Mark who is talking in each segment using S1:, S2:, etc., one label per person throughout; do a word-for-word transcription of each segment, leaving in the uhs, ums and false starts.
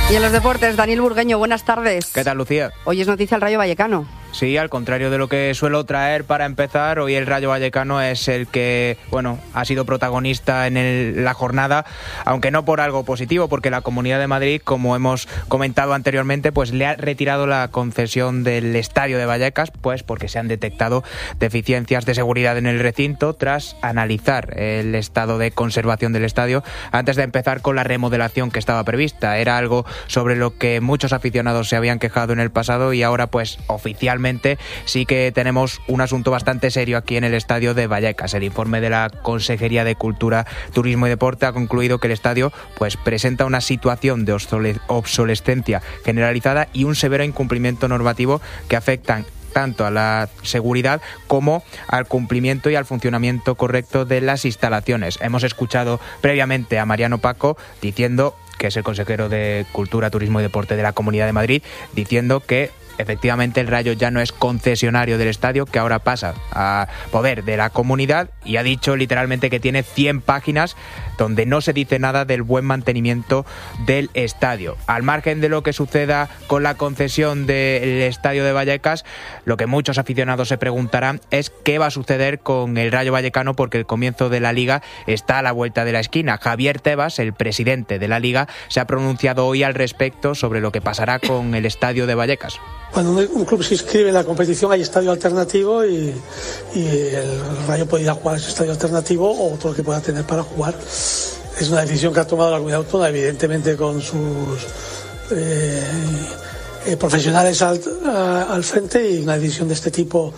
S1: Y en los deportes, Daniel Burgueño, buenas tardes.
S2: ¿Qué tal, Lucía?
S1: Hoy es noticia el Rayo Vallecano.
S2: Sí, al contrario de lo que suelo traer para empezar, hoy el Rayo Vallecano es el que, bueno, ha sido protagonista en el, la jornada, aunque no por algo positivo, porque la Comunidad de Madrid, como hemos comentado anteriormente, pues le ha retirado la concesión del Estadio de Vallecas, pues porque se han detectado deficiencias de seguridad en el recinto tras analizar el estado de conservación del estadio antes de empezar con la remodelación que estaba prevista. Era algo sobre lo que muchos aficionados se habían quejado en el pasado y ahora pues oficialmente sí que tenemos un asunto bastante serio aquí en el estadio de Vallecas. El informe de la Consejería de Cultura, Turismo y Deporte ha concluido que el estadio pues presenta una situación de obsolescencia generalizada y un severo incumplimiento normativo que afectan tanto a la seguridad como al cumplimiento y al funcionamiento correcto de las instalaciones. Hemos escuchado previamente a Mariano Paco diciendo, que es el consejero de Cultura, Turismo y Deporte de la Comunidad de Madrid, diciendo que efectivamente el Rayo ya no es concesionario del estadio, que ahora pasa a poder de la comunidad, y ha dicho literalmente que tiene cien páginas donde no se dice nada del buen mantenimiento del estadio. Al margen de lo que suceda con la concesión del estadio de Vallecas, lo que muchos aficionados se preguntarán es qué va a suceder con el Rayo Vallecano, porque el comienzo de la Liga está a la vuelta de la esquina. Javier Tebas, el presidente de la Liga, se ha pronunciado hoy al respecto sobre lo que pasará con el estadio de Vallecas.
S3: Cuando un club se inscribe en la competición hay estadio alternativo y, y el Rayo puede ir a jugar a ese estadio alternativo o otro que pueda tener para jugar. Es una decisión que ha tomado la comunidad autónoma, evidentemente con sus eh, eh, profesionales al, a, al frente, y una decisión de este tipo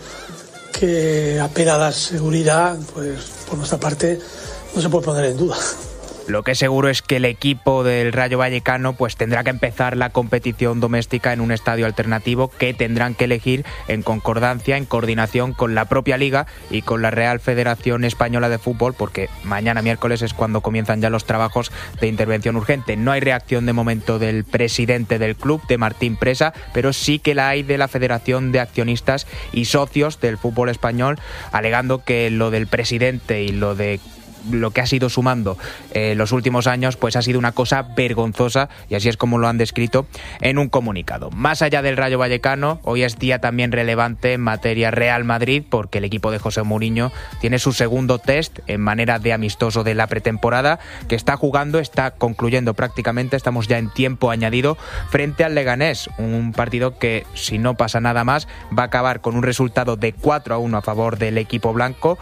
S3: que apela a la seguridad, pues por nuestra parte no se puede poner en duda.
S2: Lo que es seguro es que el equipo del Rayo Vallecano pues tendrá que empezar la competición doméstica en un estadio alternativo que tendrán que elegir en concordancia, en coordinación con la propia Liga y con la Real Federación Española de Fútbol, porque mañana miércoles es cuando comienzan ya los trabajos de intervención urgente. No hay reacción de momento del presidente del club, de Martín Presa, pero sí que la hay de la Federación de Accionistas y Socios del Fútbol Español, alegando que lo del presidente y lo de lo que ha sido sumando eh, los últimos años pues ha sido una cosa vergonzosa, y así es como lo han descrito en un comunicado. Más allá del Rayo Vallecano, hoy es día también relevante en materia Real Madrid, porque el equipo de José Mourinho tiene su segundo test en manera de amistoso de la pretemporada, que está jugando, está concluyendo prácticamente, estamos ya en tiempo añadido, frente al Leganés, un partido que, si no pasa nada más, va a acabar con un resultado de cuatro a uno a favor del equipo blanco.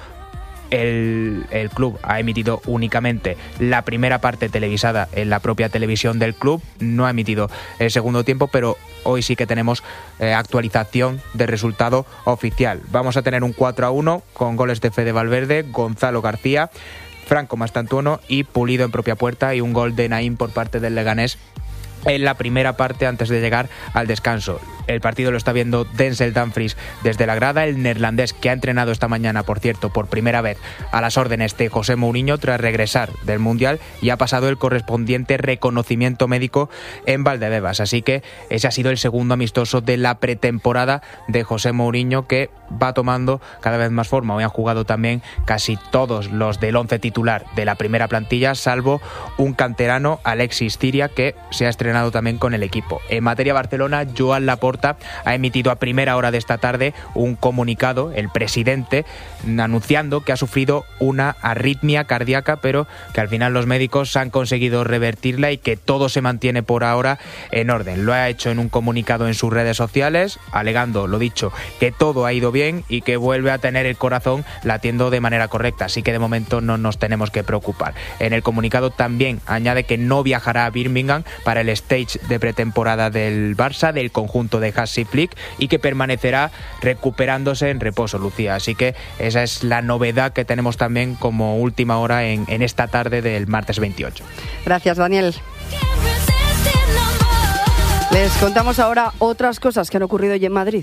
S2: El, el club ha emitido únicamente la primera parte televisada en la propia televisión del club, no ha emitido el segundo tiempo, pero hoy sí que tenemos eh, actualización de resultado oficial. Vamos a tener un cuatro a uno con goles de Fede Valverde, Gonzalo García, Franco Mastantuono y Pulido en propia puerta, y un gol de Naim por parte del Leganés en la primera parte antes de llegar al descanso. El partido lo está viendo Denzel Dumfries desde la grada, el neerlandés que ha entrenado esta mañana, por cierto, por primera vez a las órdenes de José Mourinho tras regresar del Mundial, y ha pasado el correspondiente reconocimiento médico en Valdebebas. Así que ese ha sido el segundo amistoso de la pretemporada de José Mourinho, que va tomando cada vez más forma. Hoy han jugado también casi todos los del once titular de la primera plantilla, salvo un canterano, Alexis Ciria, que se ha estrenado también con el equipo. En materia Barcelona, Joan Laporta ha emitido a primera hora de esta tarde un comunicado, el presidente, anunciando que ha sufrido una arritmia cardíaca, pero que al final los médicos han conseguido revertirla y que todo se mantiene por ahora en orden. Lo ha hecho en un comunicado en sus redes sociales, alegando, lo dicho, que todo ha ido bien y que vuelve a tener el corazón latiendo de manera correcta, así que de momento no nos tenemos que preocupar. En el comunicado también añade que no viajará a Birmingham para el stage de pretemporada del Barça, del conjunto de Hansi Flick, y que permanecerá recuperándose en reposo, Lucía. Así que esa es la novedad que tenemos también como última hora en, en esta tarde del martes veintiocho.
S1: Gracias, Daniel. Les contamos ahora otras cosas que han ocurrido hoy en Madrid.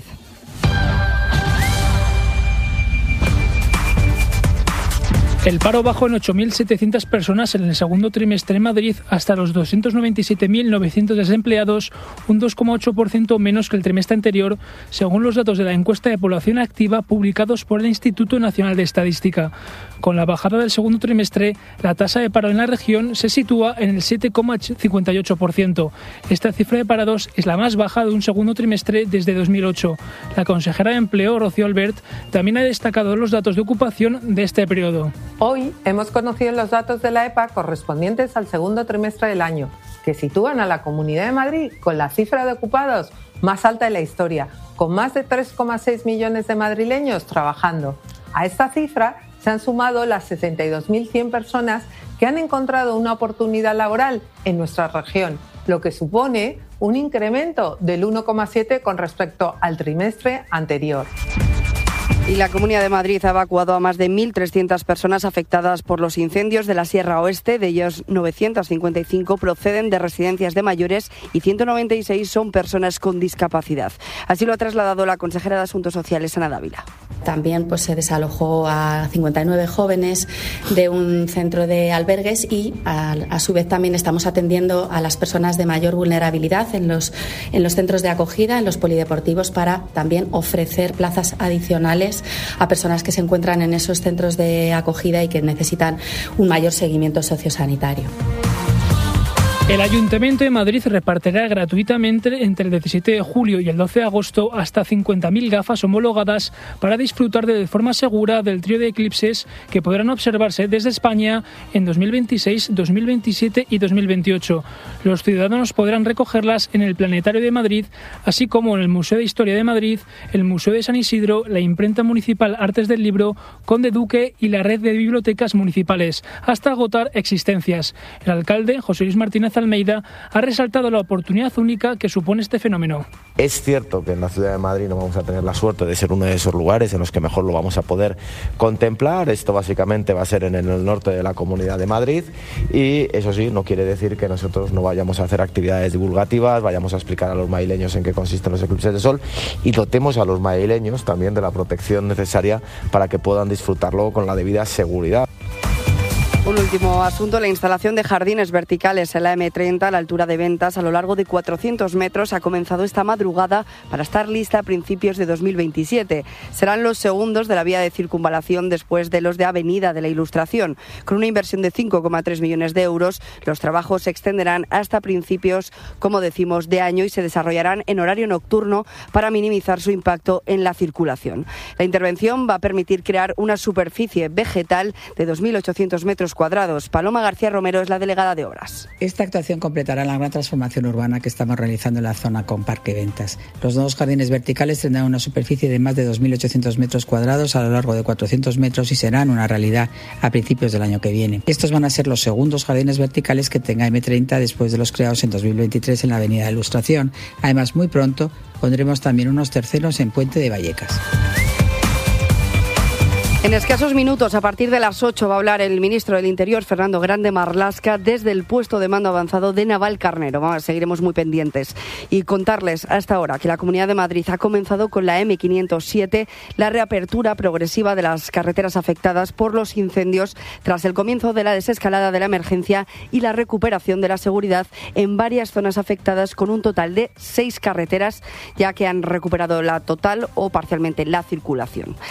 S4: El paro bajó en ocho mil setecientas personas en el segundo trimestre en Madrid hasta los doscientos noventa y siete mil novecientos desempleados, un dos coma ocho por ciento menos que el trimestre anterior, según los datos de la encuesta de población activa publicados por el Instituto Nacional de Estadística. Con la bajada del segundo trimestre, la tasa de paro en la región se sitúa en el siete coma cincuenta y ocho por ciento. Esta cifra de parados es la más baja de un segundo trimestre desde dos mil ocho. La consejera de Empleo, Rocío Albert, también ha destacado los datos de ocupación de este periodo.
S5: Hoy hemos conocido los datos de la E P A correspondientes al segundo trimestre del año, que sitúan a la Comunidad de Madrid con la cifra de ocupados más alta de la historia, con más de tres coma seis millones de madrileños trabajando. A esta cifra se han sumado las sesenta y dos mil cien personas que han encontrado una oportunidad laboral en nuestra región, lo que supone un incremento del uno coma siete por ciento con respecto al trimestre anterior.
S1: Y la Comunidad de Madrid ha evacuado a más de mil trescientas personas afectadas por los incendios de la Sierra Oeste. De ellos, novecientas cincuenta y cinco proceden de residencias de mayores y ciento noventa y seis son personas con discapacidad. Así lo ha trasladado la consejera de Asuntos Sociales, Ana Dávila.
S6: También pues, se desalojó a cincuenta y nueve jóvenes de un centro de albergues y a, a su vez también estamos atendiendo a las personas de mayor vulnerabilidad en los, en los centros de acogida, en los polideportivos, para también ofrecer plazas adicionales a personas que se encuentran en esos centros de acogida y que necesitan un mayor seguimiento sociosanitario.
S4: El Ayuntamiento de Madrid repartirá gratuitamente entre el diecisiete de julio y el doce de agosto hasta cincuenta mil gafas homologadas para disfrutar de forma segura del trío de eclipses que podrán observarse desde España en dos mil veintiséis, dos mil veintisiete y dos mil veintiocho. Los ciudadanos podrán recogerlas en el Planetario de Madrid, así como en el Museo de Historia de Madrid, el Museo de San Isidro, la Imprenta Municipal Artes del Libro, Conde Duque y la red de bibliotecas municipales, hasta agotar existencias. El alcalde, José Luis Martínez Almeida, ha resaltado la oportunidad única que supone este fenómeno.
S7: Es cierto que en la ciudad de Madrid no vamos a tener la suerte de ser uno de esos lugares en los que mejor lo vamos a poder contemplar. Esto básicamente va a ser en el norte de la Comunidad de Madrid y eso sí, no quiere decir que nosotros no vayamos a hacer actividades divulgativas, vayamos a explicar a los madrileños en qué consisten los eclipses de sol y dotemos a los madrileños también de la protección necesaria para que puedan disfrutarlo con la debida seguridad.
S1: Un último asunto, la instalación de jardines verticales en la eme treinta a la altura de Ventas a lo largo de cuatrocientos metros ha comenzado esta madrugada para estar lista a principios de dos mil veintisiete. Serán los segundos de la vía de circunvalación después de los de Avenida de la Ilustración. Con una inversión de cinco coma tres millones de euros, los trabajos se extenderán hasta principios, como decimos, de año y se desarrollarán en horario nocturno para minimizar su impacto en la circulación. La intervención va a permitir crear una superficie vegetal de dos mil ochocientos metros cuadrados. Paloma García Romero es la delegada de Obras.
S8: Esta actuación completará la gran transformación urbana que estamos realizando en la zona con Parque Ventas. Los nuevos jardines verticales tendrán una superficie de más de dos mil ochocientos metros cuadrados a lo largo de cuatrocientos metros y serán una realidad a principios del año que viene. Estos van a ser los segundos jardines verticales que tenga eme treinta después de los creados en dos mil veintitrés en la Avenida de la Ilustración. Además, muy pronto pondremos también unos terceros en Puente de Vallecas.
S1: En escasos minutos, a partir de las ocho, va a hablar el ministro del Interior, Fernando Grande Marlaska, desde el puesto de mando avanzado de Navalcarnero. Vamos, seguiremos muy pendientes. Y contarles hasta ahora que la Comunidad de Madrid ha comenzado con la eme quinientos siete la reapertura progresiva de las carreteras afectadas por los incendios tras el comienzo de la desescalada de la emergencia y la recuperación de la seguridad en varias zonas afectadas, con un total de seis carreteras ya que han recuperado la total o parcialmente la circulación.